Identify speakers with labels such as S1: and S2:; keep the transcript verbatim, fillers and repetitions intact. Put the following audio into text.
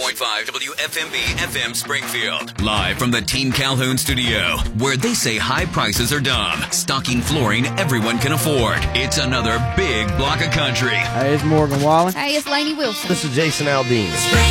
S1: point five W F M B F M Springfield. Live from the Team Calhoun studio, where they say high prices are dumb. Stocking flooring everyone can afford. It's another big block of country.
S2: Hey, it's Morgan Wallen.
S3: Hey, it's Lainey Wilson.
S4: This is Jason Aldean.